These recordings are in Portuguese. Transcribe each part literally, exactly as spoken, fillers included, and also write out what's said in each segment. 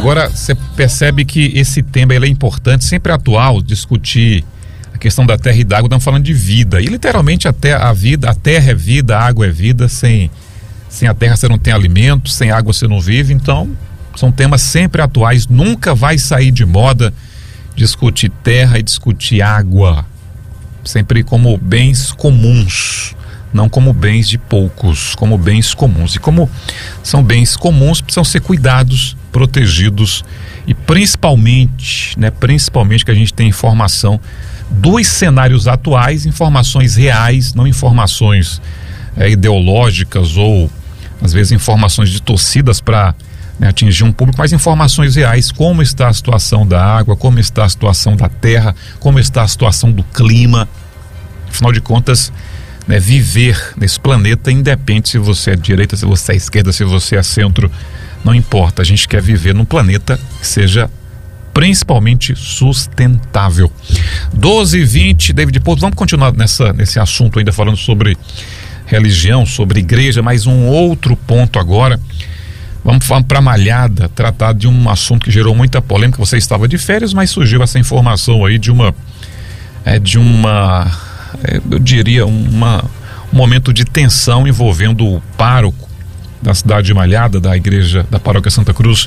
Agora, você percebe que esse tema ele é importante, sempre atual, discutir a questão da terra e da água. Estamos falando de vida, e literalmente até a vida, a terra é vida, a água é vida. Sem, sem a terra você não tem alimento, sem água você não vive. Então, são temas sempre atuais, nunca vai sair de moda discutir terra e discutir água, sempre como bens comuns, não como bens de poucos, como bens comuns. E como são bens comuns, precisam ser cuidados, protegidos, e principalmente, né, principalmente que a gente tem informação dos cenários atuais, informações reais, não informações é, ideológicas ou às vezes informações distorcidas para, né, atingir um público, mas informações reais, como está a situação da água, como está a situação da terra, como está a situação do clima. Afinal de contas, né, viver nesse planeta independe se você é direita, se você é esquerda, se você é centro, não importa. A gente quer viver num planeta que seja principalmente sustentável. doze e vinte, David Porto, vamos continuar nessa, nesse assunto ainda, falando sobre religião, sobre igreja, mas um outro ponto agora. Vamos para a Malhada, tratar de um assunto que gerou muita polêmica. Você estava de férias, mas surgiu essa informação aí de uma é, de uma é, eu diria uma, um momento de tensão envolvendo o pároco da cidade de Malhada, da igreja da paróquia Santa Cruz,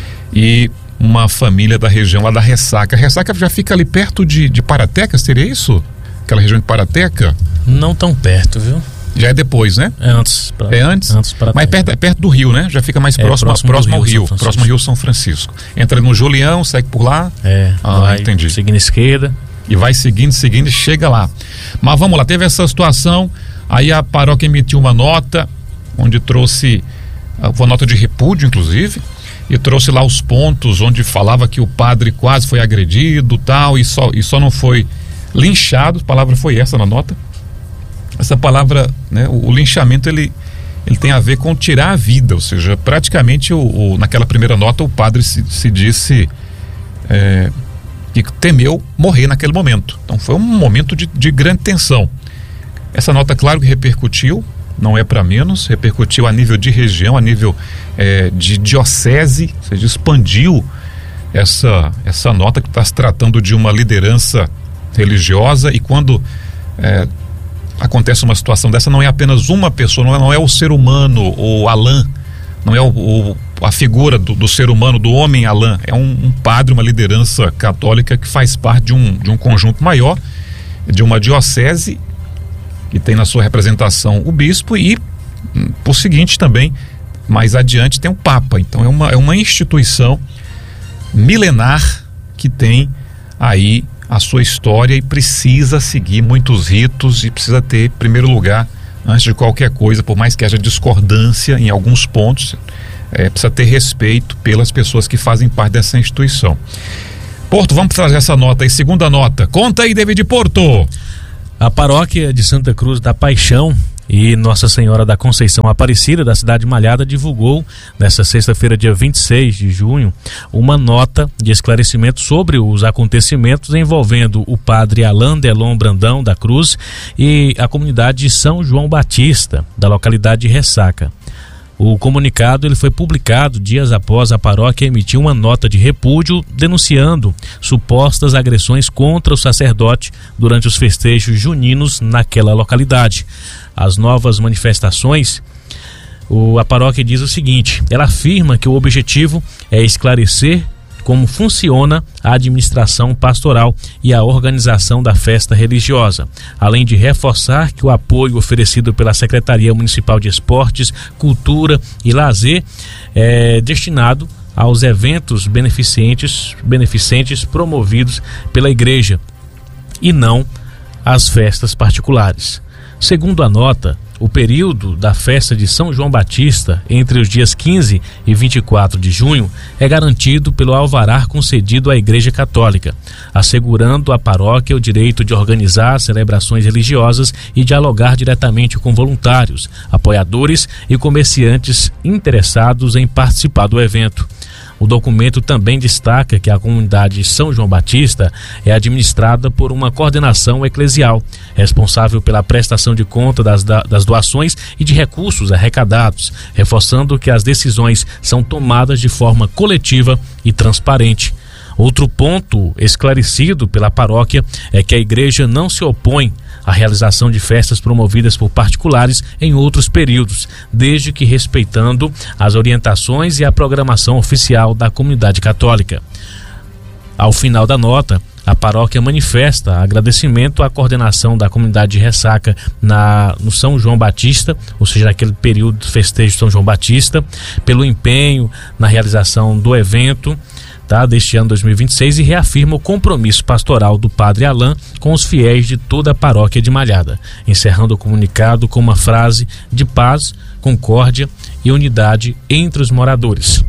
e uma família da região lá da Ressaca. A Ressaca já fica ali perto de, de Parateca, seria isso? Aquela região de Parateca? Não tão perto, viu? Já é depois, né? É antes. Pra, é antes? antes Mas perto, é perto do rio, né? Já fica mais é, próximo, próximo, próximo ao rio. rio próximo ao Rio São Francisco. Entra no Julião, segue por lá. É, ah, vai entendi. Seguindo a esquerda. E vai seguindo, seguindo e chega lá. Mas vamos lá, teve essa situação, aí a paróquia emitiu uma nota, onde trouxe, uma nota de repúdio, inclusive, e trouxe lá os pontos onde falava que o padre quase foi agredido, tal, e só, e só não foi linchado. A palavra foi essa na nota. Essa palavra, né, o, o linchamento, ele, ele tem a ver com tirar a vida, ou seja, praticamente o, o, naquela primeira nota o padre se, se disse é, que temeu morrer naquele momento. Então foi um momento de, de grande tensão. Essa nota, claro que repercutiu, não é para menos, repercutiu a nível de região, a nível é, de diocese, ou seja, expandiu essa, essa nota, que está se tratando de uma liderança religiosa. E quando é, acontece uma situação dessa, não é apenas uma pessoa, não é, não é o ser humano, o Alain, não é o, o, a figura do, do ser humano, do homem Alain, é um, um padre, uma liderança católica que faz parte de um, de um conjunto maior, de uma diocese, que tem na sua representação o bispo e, por seguinte, também, mais adiante, tem o Papa. Então é uma, é uma instituição milenar que tem aí a sua história e precisa seguir muitos ritos e precisa ter, em primeiro lugar, antes de qualquer coisa, por mais que haja discordância em alguns pontos, é, precisa ter respeito pelas pessoas que fazem parte dessa instituição. Porto, vamos trazer essa nota aí, segunda nota. Conta aí, David Porto. A paróquia de Santa Cruz da Paixão e Nossa Senhora da Conceição Aparecida da cidade de Malhada divulgou nesta sexta-feira, dia vinte e seis de junho, uma nota de esclarecimento sobre os acontecimentos envolvendo o padre Alain Delon Brandão da Cruz e a comunidade de São João Batista, da localidade de Ressaca. O comunicado ele foi publicado dias após a paróquia emitir uma nota de repúdio denunciando supostas agressões contra o sacerdote durante os festejos juninos naquela localidade. As novas manifestações, o, a paróquia diz o seguinte: ela afirma que o objetivo é esclarecer como funciona a administração pastoral e a organização da festa religiosa, além de reforçar que o apoio oferecido pela Secretaria Municipal de Esportes, Cultura e Lazer é destinado aos eventos beneficentes, beneficentes promovidos pela igreja e não às festas particulares. Segundo a nota, o período da festa de São João Batista, entre os dias quinze e vinte e quatro de junho, é garantido pelo alvará concedido à Igreja Católica, assegurando à paróquia o direito de organizar celebrações religiosas e dialogar diretamente com voluntários, apoiadores e comerciantes interessados em participar do evento. O documento também destaca que a comunidade São João Batista é administrada por uma coordenação eclesial, responsável pela prestação de conta das, das doações e de recursos arrecadados, reforçando que as decisões são tomadas de forma coletiva e transparente. Outro ponto esclarecido pela paróquia é que a igreja não se opõe à realização de festas promovidas por particulares em outros períodos, desde que respeitando as orientações e a programação oficial da comunidade católica. Ao final da nota, a paróquia manifesta agradecimento à coordenação da comunidade de Ressaca na, no São João Batista, ou seja, naquele período do festejo de São João Batista, pelo empenho na realização do evento, tá, deste ano dois mil e vinte e seis, e reafirma o compromisso pastoral do Padre Alain com os fiéis de toda a paróquia de Malhada, encerrando o comunicado com uma frase de paz, concórdia e unidade entre os moradores.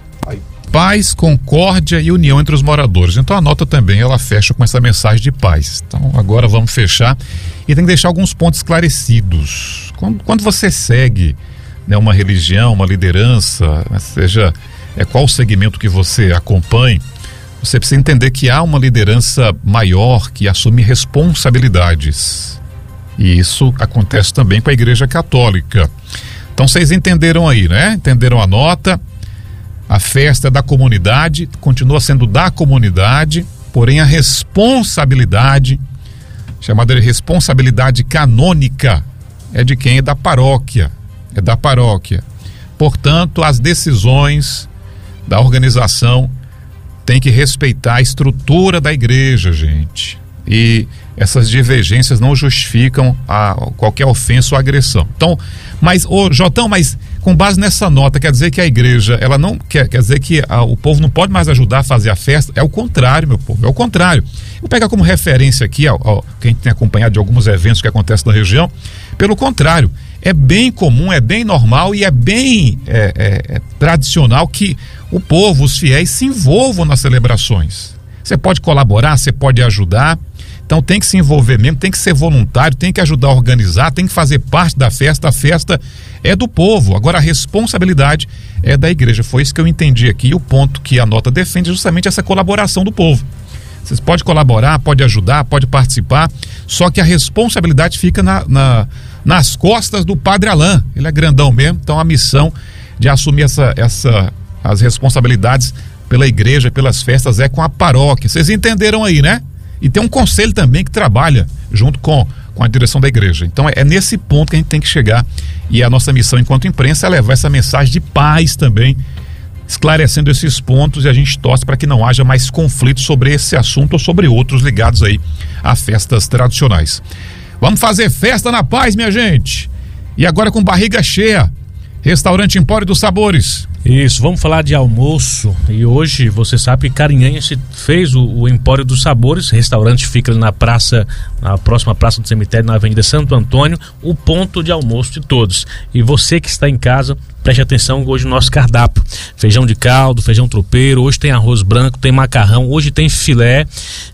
Paz, concórdia e união entre os moradores. Então a nota também, ela fecha com essa mensagem de paz. Então agora vamos fechar e tem que deixar alguns pontos esclarecidos. Quando, quando você segue, né, uma religião, uma liderança, né, seja é, qual o segmento que você acompanhe, você precisa entender que há uma liderança maior que assume responsabilidades. E isso acontece também com a Igreja Católica. Então vocês entenderam aí, né? Entenderam a nota. A festa é da comunidade, continua sendo da comunidade, porém a responsabilidade, chamada de responsabilidade canônica, é de quem? É da paróquia, é da paróquia. Portanto, as decisões da organização têm que respeitar a estrutura da igreja, gente. E essas divergências não justificam a qualquer ofensa ou agressão. Então, mas, ô Jotão, mas com base nessa nota, quer dizer que a igreja, ela não quer, quer dizer que a, o povo não pode mais ajudar a fazer a festa? É o contrário, meu povo, é o contrário. Vou pegar como referência aqui, ó, ó, quem tem acompanhado de alguns eventos que acontecem na região, pelo contrário, é bem comum, é bem normal e é bem é, é, é tradicional que o povo, os fiéis, se envolvam nas celebrações. Você pode colaborar, você pode ajudar. Então tem que se envolver mesmo, tem que ser voluntário, tem que ajudar a organizar, tem que fazer parte da festa. A festa é do povo, agora a responsabilidade é da igreja. Foi isso que eu entendi aqui, e o ponto que a nota defende é justamente essa colaboração do povo. Vocês podem colaborar, pode ajudar, pode participar, só que a responsabilidade fica na, na, nas costas do Padre Alain. Ele é grandão mesmo, então a missão de assumir essa, essa, as responsabilidades pela igreja, pelas festas, é com a paróquia. Vocês entenderam aí, né? E tem um conselho também que trabalha junto com, com a direção da igreja. Então é, é nesse ponto que a gente tem que chegar, e a nossa missão enquanto imprensa é levar essa mensagem de paz também, esclarecendo esses pontos, e a gente torce para que não haja mais conflitos sobre esse assunto ou sobre outros ligados aí a festas tradicionais. Vamos fazer festa na paz, minha gente. E agora com barriga cheia, Restaurante Empório dos Sabores. Isso, vamos falar de almoço. E hoje você sabe que Carinhanha se fez o, o Empório dos Sabores. O restaurante fica ali na praça, na próxima praça do cemitério, na Avenida Santo Antônio, o ponto de almoço de todos. E você que está em casa, preste atenção hoje no nosso cardápio: feijão de caldo, feijão tropeiro, hoje tem arroz branco, tem macarrão, hoje tem filé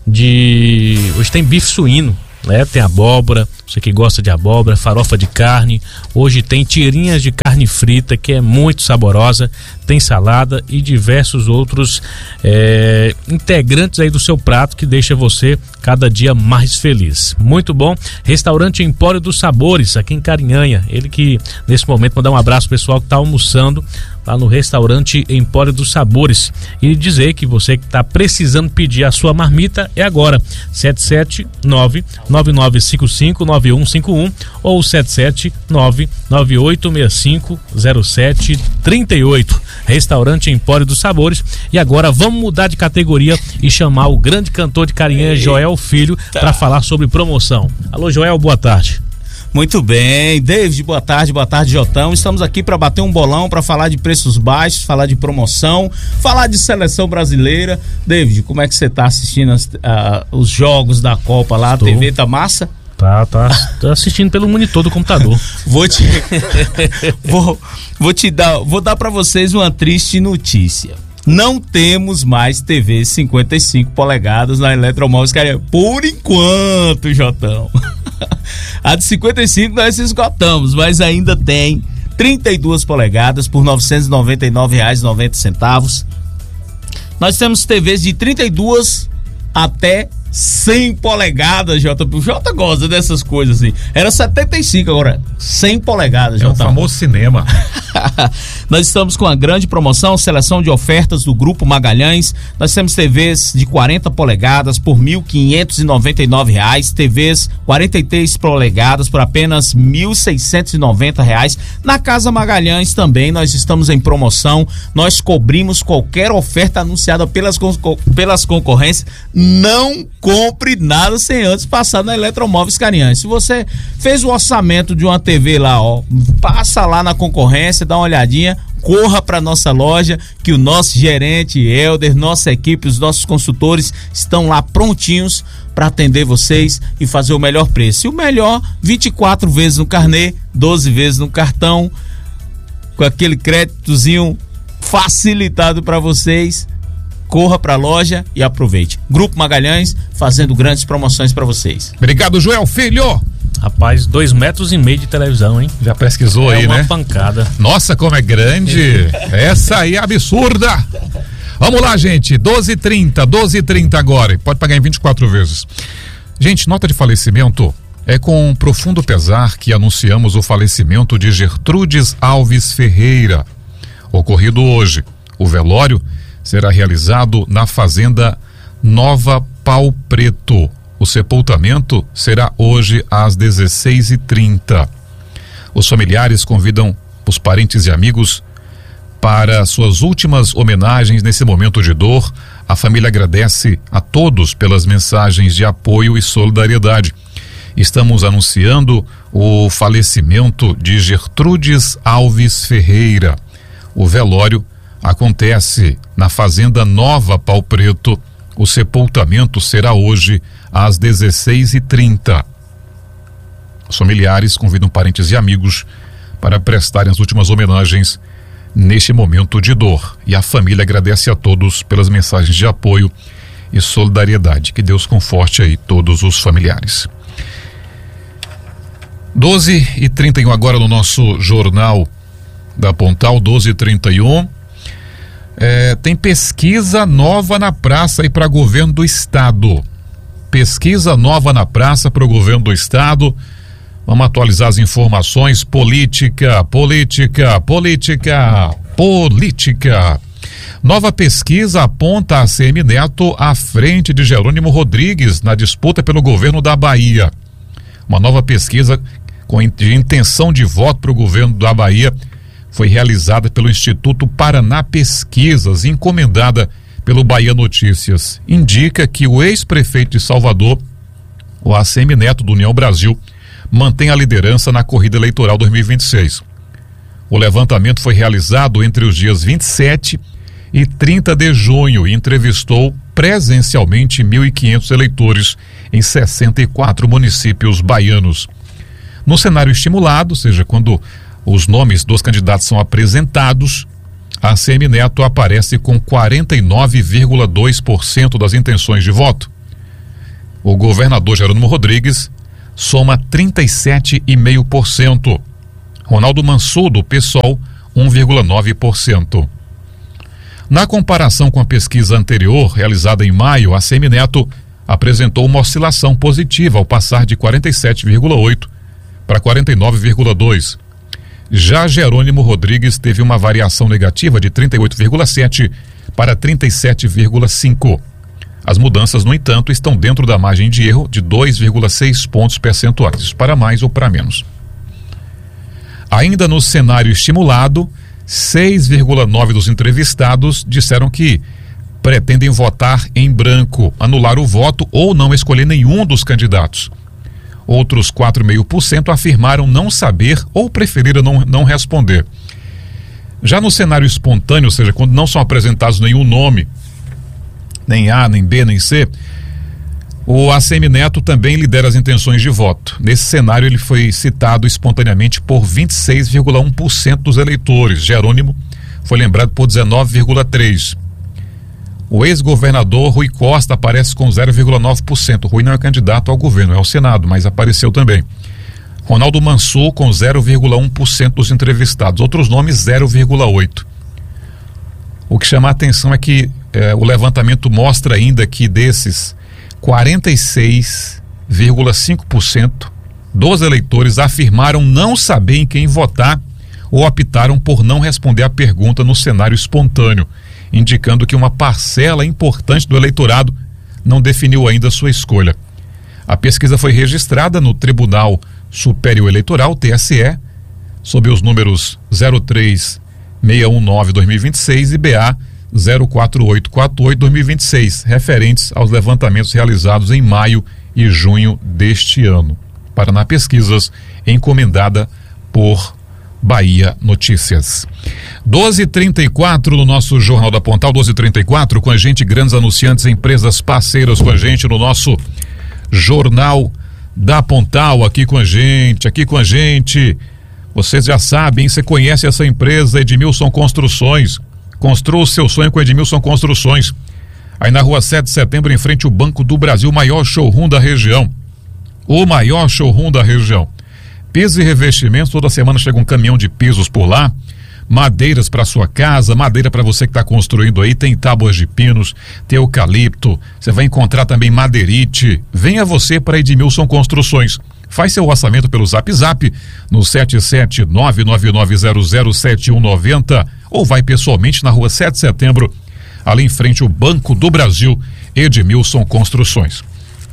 de... hoje tem bife suíno, né? Tem abóbora, você que gosta de abóbora, farofa de carne, hoje tem tirinhas de carne frita, que é muito saborosa, tem salada e diversos outros é, integrantes aí do seu prato que deixa você cada dia mais feliz. Muito bom. Restaurante Empório dos Sabores, aqui em Carinhanha. Ele que nesse momento mandar um abraço pro pessoal que está almoçando lá no Restaurante Empório dos Sabores, e dizer que você que está precisando pedir a sua marmita é agora. Sete sete nove nove nove cinco cinco nove um cinco um ou sete sete nove nove oito seis cinco zero sete três oito. Restaurante Empório dos Sabores. E agora vamos mudar de categoria e chamar o grande cantor de Carinhanha, Joel Filho, para falar sobre promoção. Alô, Joel, boa tarde. Muito bem, David, boa tarde, boa tarde, Jotão. Estamos aqui para bater um bolão, para falar de preços baixos, falar de promoção, falar de seleção brasileira. David, como é que você está assistindo as, uh, os jogos da Copa lá? Estou. A T V tá massa? Tá, tá, tô assistindo pelo monitor do computador. Vou te vou, vou te dar, vou dar para vocês uma triste notícia. Não temos mais T V cinquenta e cinco polegadas na Eletromóveis Carinhanha. Por enquanto, Jotão. A de cinquenta e cinco nós esgotamos, mas ainda tem trinta e duas polegadas por novecentos e noventa e nove reais e noventa centavos. Nós temos T Vs de trinta e duas até cem polegadas, Jota. O Jota gosta dessas coisas assim. Era setenta e cinco, agora cem polegadas, É Jota. o famoso cinema. Nós estamos com a grande promoção, seleção de ofertas do Grupo Magalhães. Nós temos T Vs de quarenta polegadas por mil quinhentos e noventa e nove reais, T Vs quarenta e três polegadas por apenas mil seiscentos e noventa reais. Na Casa Magalhães também nós estamos em promoção. Nós cobrimos qualquer oferta anunciada pelas, pelas concorrências. Não compre nada sem antes passar na Eletromóveis Carinhães. Se você fez o orçamento de uma T V lá, ó, passa lá na concorrência, dá uma olhadinha, corra para nossa loja, que o nosso gerente Helder, nossa equipe, os nossos consultores estão lá prontinhos para atender vocês e fazer o melhor preço. E o melhor, vinte e quatro vezes no carnê, doze vezes no cartão, com aquele créditozinho facilitado para vocês. Corra para a loja e aproveite. Grupo Magalhães fazendo grandes promoções para vocês. Obrigado, Joel Filho. Rapaz, dois metros e meio de televisão, hein? Já pesquisou é aí, uma né? pancada. Nossa, como é grande. Essa aí é absurda. Vamos lá, gente. doze e trinta, doze e trinta agora. Pode pagar em vinte e quatro vezes. Gente, nota de falecimento. É com profundo pesar que anunciamos o falecimento de Gertrudes Alves Ferreira, ocorrido hoje. O velório será realizado na Fazenda Nova Pau Preto. O sepultamento será hoje às dezesseis e trinta. Os familiares convidam os parentes e amigos para suas últimas homenagens nesse momento de dor. A família agradece a todos pelas mensagens de apoio e solidariedade. Estamos anunciando o falecimento de Gertrudes Alves Ferreira. O velório acontece na Fazenda Nova Pau Preto. O sepultamento será hoje às dezesseis e trinta. Os familiares convidam parentes e amigos para prestarem as últimas homenagens neste momento de dor. E a família agradece a todos pelas mensagens de apoio e solidariedade. Que Deus conforte aí todos os familiares. doze e trinta e um agora no nosso Jornal da Pontal, doze e trinta e um. É, tem pesquisa nova na praça e para governo do estado. Pesquisa nova na praça para o governo do estado. Vamos atualizar as informações. Política, política, política, política. Nova pesquisa aponta a ACM Neto à frente de Jerônimo Rodrigues na disputa pelo governo da Bahia. Uma nova pesquisa com de intenção de voto para o governo da Bahia foi realizada pelo Instituto Paraná Pesquisas, encomendada pelo Bahia Notícias. Indica que o ex-prefeito de Salvador, o A C M Neto do União Brasil, mantém a liderança na corrida eleitoral dois mil e vinte e seis. O levantamento foi realizado entre os dias vinte e sete e trinta de junho e entrevistou presencialmente mil e quinhentos eleitores em sessenta e quatro municípios baianos. No cenário estimulado, ou seja, quando os nomes dos candidatos são apresentados, a ACM Neto aparece com quarenta e nove vírgula dois por cento das intenções de voto. O governador Jerônimo Rodrigues soma trinta e sete vírgula cinco por cento. Ronaldo Mansur, do PSOL, um vírgula nove por cento. Na comparação com a pesquisa anterior, realizada em maio, a ACM Neto apresentou uma oscilação positiva ao passar de quarenta e sete vírgula oito por cento para quarenta e nove vírgula dois por cento. Já Jerônimo Rodrigues teve uma variação negativa de trinta e oito vírgula sete por cento para trinta e sete vírgula cinco por cento. As mudanças, no entanto, estão dentro da margem de erro de dois vírgula seis pontos percentuais, para mais ou para menos. Ainda no cenário estimulado, seis vírgula nove por cento dos entrevistados disseram que pretendem votar em branco, anular o voto ou não escolher nenhum dos candidatos. Outros quatro vírgula cinco por cento afirmaram não saber ou preferiram não, não responder. Já no cenário espontâneo, ou seja, quando não são apresentados nenhum nome, nem A, nem B, nem C, o A C M Neto também lidera as intenções de voto. Nesse cenário, ele foi citado espontaneamente por vinte e seis vírgula um por cento dos eleitores. Jerônimo foi lembrado por dezenove vírgula três por cento. O ex-governador Rui Costa aparece com zero vírgula nove por cento. Rui não é candidato ao governo, é ao Senado, mas apareceu também. Ronaldo Mansur com zero vírgula um por cento dos entrevistados. Outros nomes, zero vírgula oito por cento. O que chama a atenção é que é, o levantamento mostra ainda que desses quarenta e seis vírgula cinco por cento dos eleitores afirmaram não saber em quem votar ou optaram por não responder à pergunta no cenário espontâneo, indicando que uma parcela importante do eleitorado não definiu ainda sua escolha. A pesquisa foi registrada no Tribunal Superior Eleitoral, T S E, sob os números zero três seis um nove barra dois mil e vinte e seis e B A zero quatro oito quatro oito barra dois mil e vinte e seis, referentes aos levantamentos realizados em maio e junho deste ano. Paraná Pesquisas, encomendada por Bahia Notícias. doze e trinta e quatro no nosso Jornal da Pontal, doze e trinta e quatro, com a gente, grandes anunciantes, empresas parceiras com a gente no nosso Jornal da Pontal, aqui com a gente, aqui com a gente. Vocês já sabem, você conhece essa empresa, Edmilson Construções. Construa o seu sonho com Edmilson Construções. Aí na rua sete de setembro, em frente ao Banco do Brasil, o maior showroom da região. O maior showroom da região. Pisos e revestimentos, toda semana chega um caminhão de pisos por lá. Madeiras para sua casa, madeira para você que está construindo aí, tem tábuas de pinos, tem eucalipto, você vai encontrar também madeirite. Venha você para Edmilson Construções. Faz seu orçamento pelo Zap Zap no sete sete nove nove nove zero zero sete um nove zero ou vai pessoalmente na rua sete de setembro, ali em frente ao Banco do Brasil, Edmilson Construções.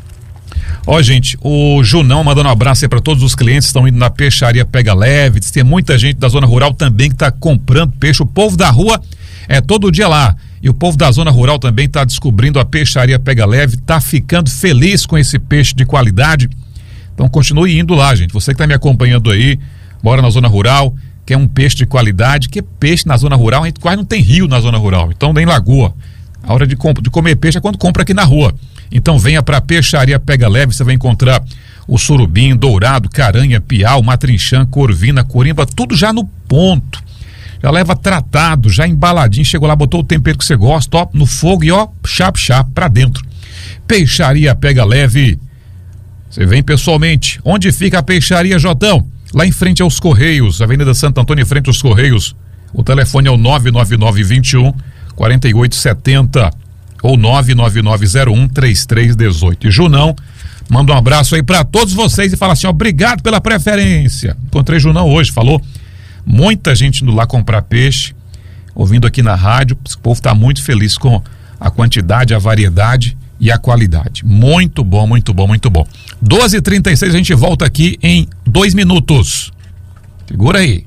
Ó, gente, o Junão mandando um abraço aí para todos os clientes que estão indo na peixaria Pega Leve. Diz que tem muita gente da zona rural também que está comprando peixe. O povo da rua é todo dia lá. E o povo da zona rural também está descobrindo a peixaria Pega Leve, está ficando feliz com esse peixe de qualidade. Então continue indo lá, gente. Você que está me acompanhando aí, mora na zona rural, quer um peixe de qualidade, que peixe na zona rural, a gente quase não tem rio na zona rural, então nem lagoa. A hora de, comp- de comer peixe é quando compra aqui na rua. Então venha para a Peixaria Pega Leve, você vai encontrar o surubim, dourado, caranha, piau, matrinchã, corvina, corimba, tudo já no ponto. Já leva tratado, já embaladinho, chegou lá, botou o tempero que você gosta, ó, no fogo e ó, chap chap pra dentro. Peixaria Pega Leve, você vem pessoalmente. Onde fica a Peixaria, Jotão? Lá em frente aos Correios, Avenida Santo Antônio, em frente aos Correios. O telefone é o nove nove nove dois um quatro oito sete zero ou nove nove nove zero um três três um oito. E Junão, manda um abraço aí para todos vocês e fala assim, ó, obrigado pela preferência. Encontrei Junão hoje, falou, muita gente indo lá comprar peixe, ouvindo aqui na rádio, o povo tá muito feliz com a quantidade, a variedade e a qualidade. Muito bom, muito bom, muito bom. doze e trinta e seis, a gente volta aqui em dois minutos. Segura aí.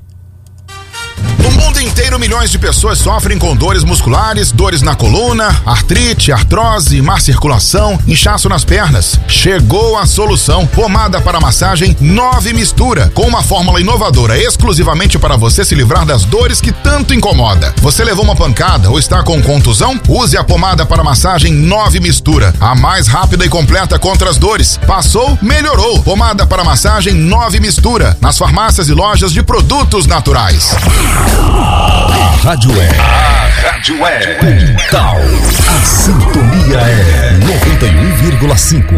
No mundo inteiro, milhões de pessoas sofrem com dores musculares, dores na coluna, artrite, artrose, má circulação, inchaço nas pernas. Chegou a solução. Pomada para massagem Nove Mistura, com uma fórmula inovadora exclusivamente para você se livrar das dores que tanto incomoda. Você levou uma pancada ou está com contusão? Use a pomada para massagem Nove Mistura, a mais rápida e completa contra as dores. Passou? Melhorou. Pomada para massagem Nove Mistura, nas farmácias e lojas de produtos naturais. A Rádio é. A Rádio é. Pontal. A sintonia é noventa e um vírgula cinco.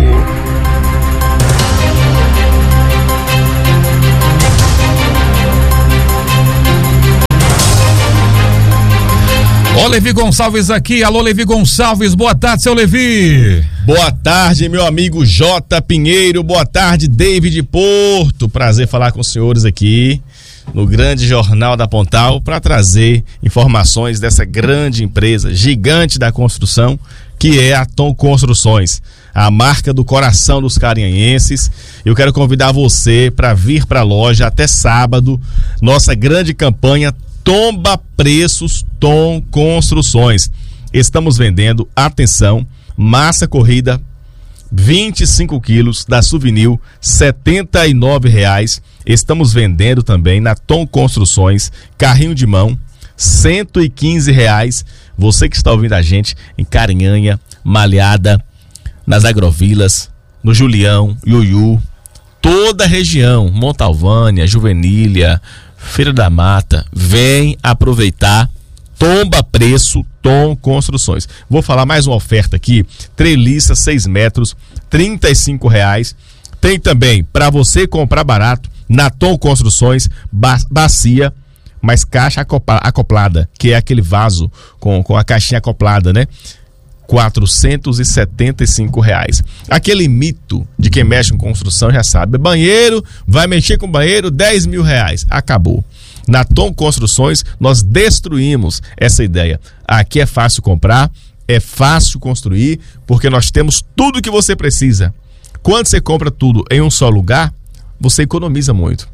Ó, Levi Gonçalves aqui. Alô, Levi Gonçalves. Boa tarde, seu Levi. Boa tarde, meu amigo J. Pinheiro. Boa tarde, David Porto. Prazer falar com os senhores aqui no grande Jornal da Pontal para trazer informações dessa grande empresa, gigante da construção, que é a Tom Construções, a marca do coração dos carinhenses. Eu quero convidar você para vir para a loja até sábado, nossa grande campanha Tomba Preços Tom Construções. Estamos vendendo, atenção, massa corrida vinte e cinco quilos da Souvenir, setenta e nove reais. Estamos vendendo também na Tom Construções carrinho de mão, cento e quinze reais. Você que está ouvindo a gente em Carinhanha, Malhada, nas Agrovilas, no Julião, Iuiú, toda a região, Montalvânia, Juvenília, Feira da Mata, vem aproveitar. Tomba preço, Tom Construções. Vou falar mais uma oferta aqui, treliça seis metros, trinta e cinco reais. Tem também, para você comprar barato, na Tom Construções, ba- bacia, mas caixa acopla, acoplada, que é aquele vaso com, com a caixinha acoplada, né? quatrocentos e setenta e cinco reais. Aquele mito de quem mexe com construção já sabe, banheiro, vai mexer com banheiro, dez mil reais. Acabou. Na Tom Construções, nós destruímos essa ideia. Aqui é fácil comprar, é fácil construir, porque nós temos tudo que você precisa. Quando você compra tudo em um só lugar, você economiza muito.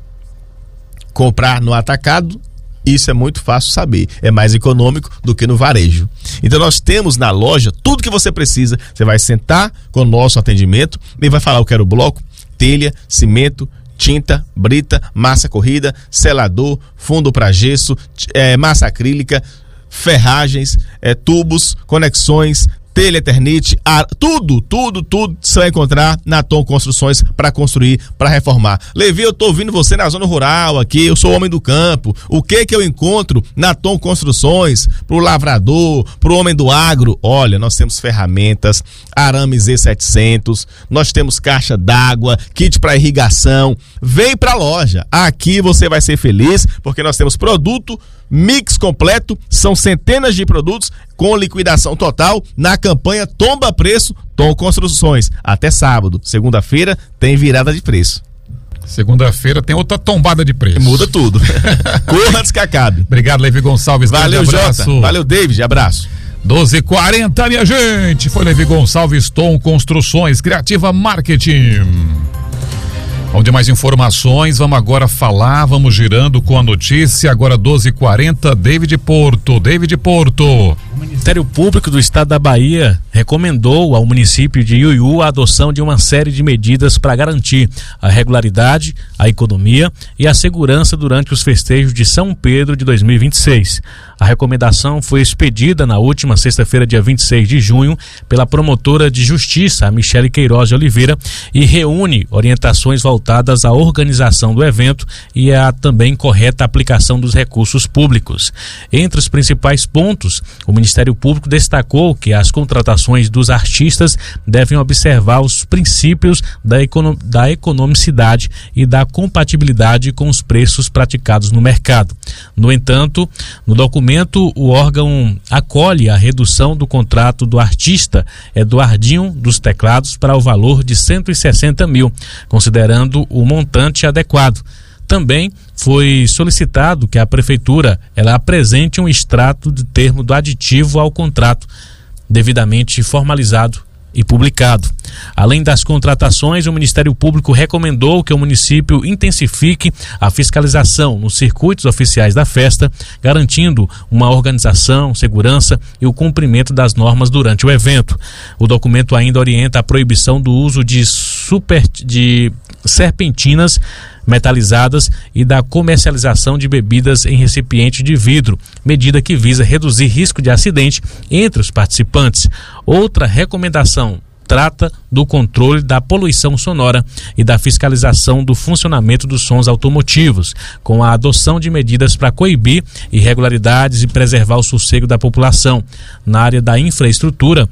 Comprar no atacado, isso é muito fácil saber, é mais econômico do que no varejo. Então nós temos na loja tudo que você precisa. Você vai sentar com o nosso atendimento e vai falar: eu quero bloco, telha, cimento, tinta, brita, massa corrida, selador, fundo para gesso, é, massa acrílica, ferragens, é, tubos, conexões, telha Eternit, ar, tudo, tudo, tudo você vai encontrar na Tom Construções para construir, para reformar. Levi, eu tô ouvindo você na zona rural aqui, eu sou homem do campo. O que que eu encontro na Tom Construções pro lavrador, pro homem do agro? Olha, nós temos ferramentas, arame Z setecentos, nós temos caixa d'água, kit para irrigação. Vem pra loja, aqui você vai ser feliz, porque nós temos produto mix completo, são centenas de produtos com liquidação total na campanha Tomba Preço Tom Construções. Até sábado, segunda-feira, tem virada de preço. Segunda-feira tem outra tombada de preço. Muda tudo. Corra antes que acabe. Obrigado, Levi Gonçalves. Valeu, Jota. Valeu, David. Abraço. doze e quarenta, minha gente. Foi Levi Gonçalves, Tom Construções, Criativa Marketing. Vamos de mais informações, vamos agora falar, vamos girando com a notícia, agora doze e quarenta, David Porto, David Porto. O Ministério Público do Estado da Bahia recomendou ao município de Iuiú a adoção de uma série de medidas para garantir a regularidade, a economia e a segurança durante os festejos de São Pedro de dois mil e vinte e seis. A recomendação foi expedida na última sexta-feira, dia vinte e seis de junho, pela promotora de justiça, a Michele Queiroz de Oliveira, e reúne orientações voltadas à organização do evento e à também correta aplicação dos recursos públicos. Entre os principais pontos, o Ministério Público destacou que as contratações dos artistas devem observar os princípios da, econo- da economicidade e da compatibilidade com os preços praticados no mercado. No entanto, no documento, o órgão acolhe a redução do contrato do artista Eduardinho dos Teclados para o valor de cento e sessenta mil, considerando o montante adequado. Também foi solicitado que a prefeitura ela apresente um extrato de termo do aditivo ao contrato, devidamente formalizado e publicado. Além das contratações, o Ministério Público recomendou que o município intensifique a fiscalização nos circuitos oficiais da festa, garantindo uma organização, segurança e o cumprimento das normas durante o evento. O documento ainda orienta a proibição do uso de, super, de serpentinas metalizadas e da comercialização de bebidas em recipiente de vidro, medida que visa reduzir risco de acidente entre os participantes. Outra recomendação trata do controle da poluição sonora e da fiscalização do funcionamento dos sons automotivos, com a adoção de medidas para coibir irregularidades e preservar o sossego da população. Na área da infraestrutura,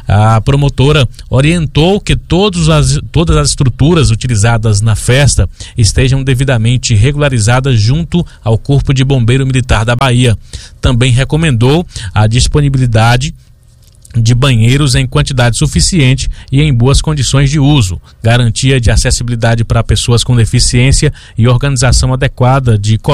a promotora orientou que todos as, todas as estruturas utilizadas na festa estejam devidamente regularizadas junto ao Corpo de Bombeiro Militar da Bahia. Também recomendou a disponibilidade de banheiros em quantidade suficiente e em boas condições de uso, garantia de acessibilidade para pessoas com deficiência e organização adequada de